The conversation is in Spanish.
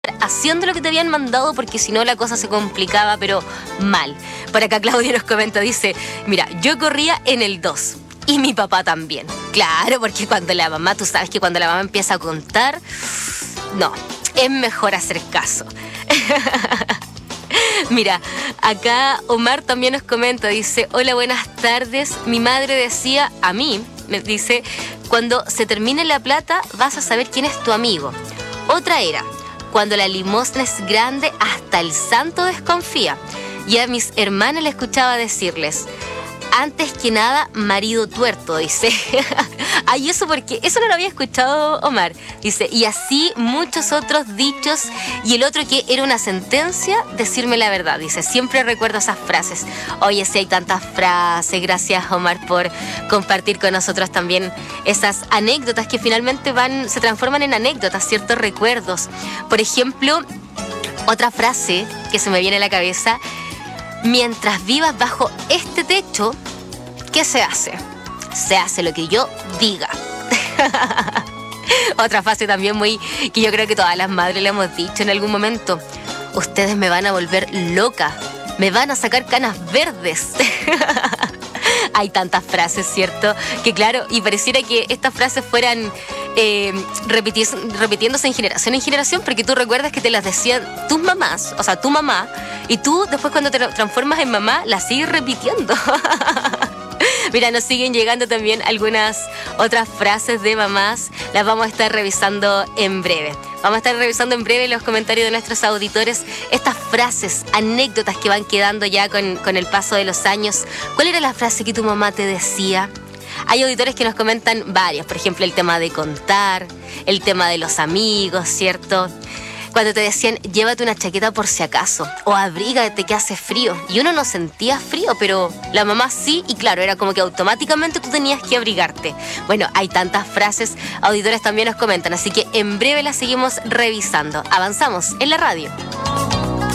haciendo lo que te habían mandado, porque si no la cosa se complicaba, pero mal. Por acá Claudia nos comenta, dice, mira, yo corría en el 2 y mi papá también. Claro, porque cuando la mamá, tú sabes que cuando la mamá empieza a contar, no, es mejor hacer caso. Mira, acá Omar también nos comenta, dice, hola, buenas tardes, mi madre decía a mí, me dice, cuando se termine la plata vas a saber quién es tu amigo. Otra era, cuando la limosna es grande hasta el santo desconfía. Y a mis hermanas le escuchaba decirles, antes que nada, marido tuerto, dice. Ay, eso porque, eso no lo había escuchado Omar. Dice, y así muchos otros dichos. Y el otro que era una sentencia, decirme la verdad. Dice, siempre recuerdo esas frases. Oye, sí hay tantas frases. Gracias, Omar, por compartir con nosotros también esas anécdotas que finalmente se transforman en anécdotas, ciertos recuerdos. Por ejemplo, otra frase que se me viene a la cabeza. Mientras vivas bajo este techo, ¿qué se hace? Se hace lo que yo diga. Otra frase también que yo creo que todas las madres le hemos dicho en algún momento. Ustedes me van a volver loca. Me van a sacar canas verdes. Hay tantas frases, ¿cierto? Que claro, y pareciera que estas frases fueran repitiéndose en generación, porque tú recuerdas que te las decían tus mamás, o sea, tu mamá, y tú después cuando te transformas en mamá, las sigues repitiendo. Mira, nos siguen llegando también algunas otras frases de mamás, las vamos a estar revisando en breve. Vamos a estar revisando en breve los comentarios de nuestros auditores, estas frases, anécdotas que van quedando ya con el paso de los años. ¿Cuál era la frase que tu mamá te decía? Hay auditores que nos comentan varias, por ejemplo, el tema de contar, el tema de los amigos, ¿cierto? Cuando te decían, llévate una chaqueta por si acaso, o abrígate que hace frío. Y uno no sentía frío, pero la mamá sí, y claro, era como que automáticamente tú tenías que abrigarte. Bueno, hay tantas frases, auditores también nos comentan, así que en breve las seguimos revisando. Avanzamos en la radio.